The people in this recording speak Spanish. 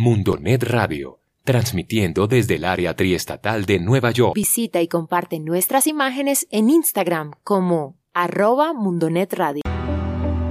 Mundonet Radio, transmitiendo desde el área triestatal de Nueva York. Visita y comparte nuestras imágenes en Instagram como @Mundonet Radio.